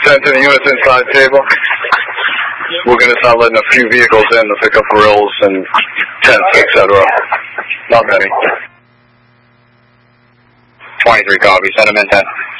10 to the units inside table. We're going to start letting a few vehicles in to pick up grills and tents, etc. Not many. 23 copy. Send them in 10.